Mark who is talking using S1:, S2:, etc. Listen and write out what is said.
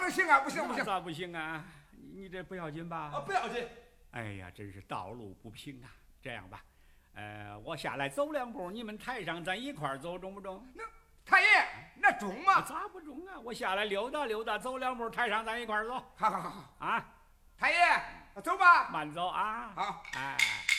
S1: 能行啊，不行不行。
S2: 咋不行啊？你这不要紧吧？
S1: 不要紧。
S2: 哎呀，真是道路不平啊！这样吧，我下来走2步，你们台上咱一块儿走，中不中？
S1: 那太爷，那中吗？
S2: 咋不中啊？我下来溜达溜达，走2步，台上咱一块儿走。
S1: 好好好
S2: 啊！
S1: 太爷，走吧。
S2: 慢走啊！
S1: 好，
S2: 哎。